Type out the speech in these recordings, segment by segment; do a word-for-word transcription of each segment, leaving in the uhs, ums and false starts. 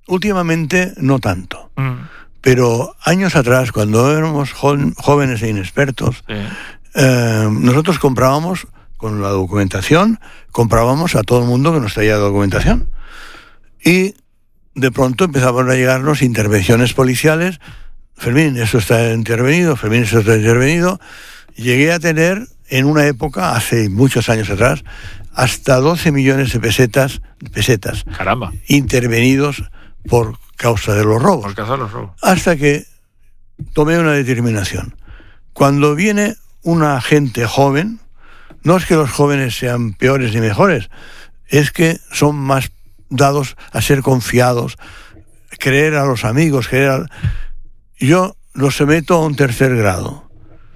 últimamente no tanto. Mm. Pero años atrás, cuando éramos jo- jóvenes e inexpertos, Sí. eh, nosotros comprábamos, con la documentación, comprábamos a todo el mundo que nos traía documentación. Y de pronto empezaban a llegarnos intervenciones policiales. Fermín, eso está intervenido, Fermín, eso está intervenido. Llegué a tener, en una época, hace muchos años atrás, hasta doce millones de pesetas, pesetas Caramba. intervenidos por causa de los robos. Por causa de los robos. Hasta que tomé una determinación. Cuando viene una gente joven, no es que los jóvenes sean peores ni mejores, es que son más dados a ser confiados, creer a los amigos, creer a... Yo los someto a un tercer grado.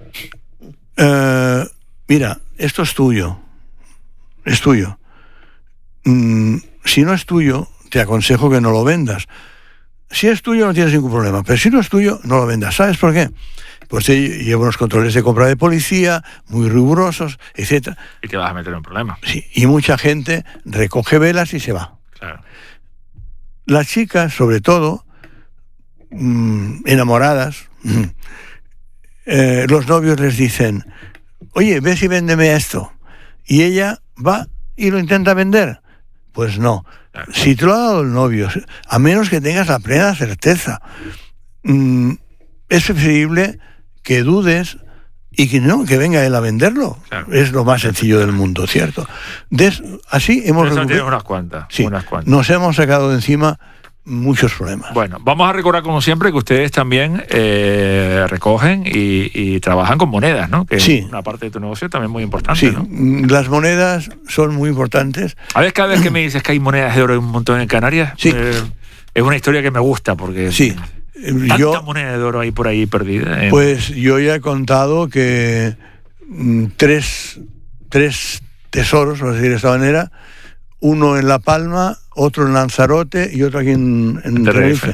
Eh, mira, esto es tuyo. Es tuyo. Mm, si no es tuyo, te aconsejo que no lo vendas. Si es tuyo, no tienes ningún problema. Pero si no es tuyo, no lo vendas. ¿Sabes por qué? Pues llevo unos controles de compra de policía, muy rigurosos, etcétera. Y te vas a meter en problemas. Sí, y mucha gente recoge velas y se va. Claro. Las chicas, sobre todo, mmm, enamoradas, mmm, eh, los novios les dicen, oye, ve si véndeme esto. Y ella va y lo intenta vender. Pues no. Claro. Si te lo ha dado el novio, a menos que tengas la plena certeza, mmm, es preferible que dudes y que no, que venga él a venderlo. Claro. Es lo más sencillo del mundo, ¿cierto? Des, así hemos Eso recuperado, tiene unas cuantas, sí, unas cuantas. nos hemos sacado de encima muchos problemas. Bueno, vamos a recordar como siempre que ustedes también eh, recogen y, y trabajan con monedas, ¿no? Que Sí. es una parte de tu negocio también muy importante, Sí, ¿no? las monedas son muy importantes. A ver, cada vez que me dices que hay monedas de oro un montón en Canarias, Sí. eh, es una historia que me gusta porque Sí, tanta yo, moneda de oro hay por ahí perdida. ¿eh? pues yo ya he contado que mm, tres, tres tesoros, vamos a decir de esta manera, uno en La Palma, otro en Lanzarote y otro aquí en, en Tenerife.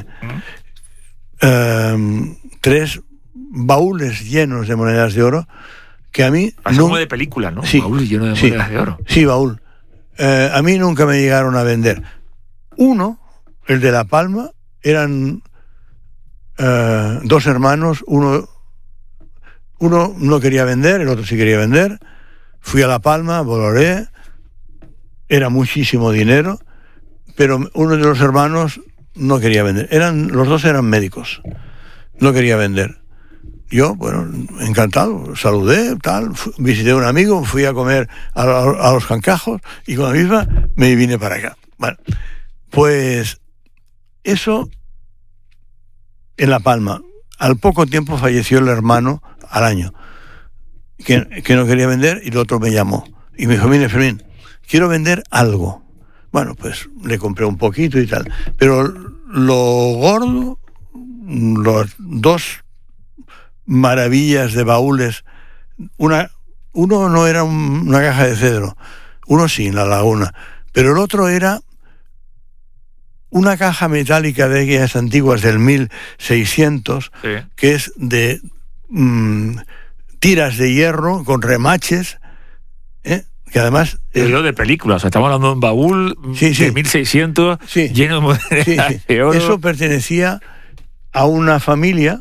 Um, tres baúles llenos de monedas de oro que a mí... Parece no, como de película, ¿no? Sí, Baúl lleno de sí, monedas de oro. Sí, baúl. Eh, a mí nunca me llegaron a vender. Uno, el de La Palma, eran eh, dos hermanos, uno, uno no quería vender, el otro sí quería vender. Fui a La Palma, valoré, era muchísimo dinero, pero uno de los hermanos no quería vender. Eran, los dos eran médicos, no quería vender. Yo, bueno, encantado, saludé, tal, fu- visité a un amigo, fui a comer a, a, a los Cancajos y con la misma me vine para acá. Bueno, pues eso en La Palma. Al poco tiempo falleció el hermano, al año, que, que no quería vender, y el otro me llamó y me dijo, mire, Fermín, quiero vender algo. Bueno, pues le compré un poquito y tal. Pero lo gordo, los dos maravillas de baúles, una, uno no era un, una caja de cedro, uno sí, en la laguna, pero el otro era una caja metálica de aquellas antiguas del mil seiscientos, Sí. que es de mmm, tiras de hierro con remaches, ¿eh? Que además... Te digo de película, o sea, estamos hablando de un baúl Sí, sí. de mil seiscientos Sí. lleno de monedas Sí, sí. de oro. Eso pertenecía a una familia.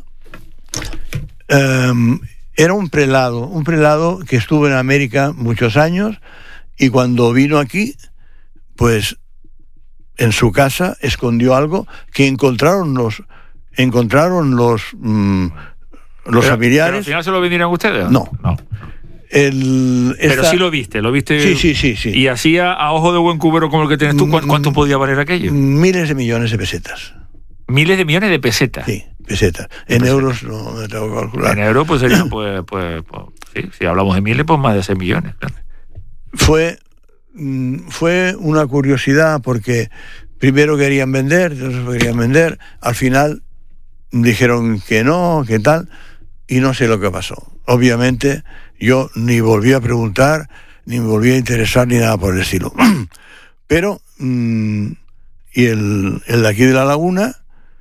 Um, era un prelado, un prelado que estuvo en América muchos años y cuando vino aquí, pues en su casa escondió algo que encontraron los encontraron los mm, los Pero- familiares. pero al final se lo vendieron ustedes. No. no. El, Pero esta- sí lo viste, lo viste. Sí, sí, sí, sí. Y así a, a ojo de buen cubero como el que tienes tú, ¿cuánto, cuánto Mm, podía valer aquello? miles de millones de pesetas. Miles de millones de pesetas. Sí, pesetas. En pesetas. euros no me tengo que calcular. En euros pues serían, pues, pues, pues, sí, si hablamos de miles, pues más de seis millones. Claro. Fue, mm, fue una curiosidad porque primero querían vender, después querían vender, al final dijeron que no, que tal, y no sé lo que pasó. Obviamente yo ni volví a preguntar, ni me volví a interesar, ni nada por el estilo. Pero, mmm, y el, el de aquí de la laguna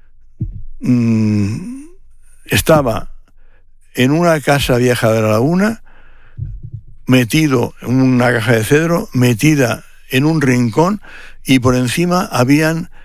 mmm, estaba en una casa vieja de la laguna, metido en una caja de cedro, metida en un rincón, y por encima habían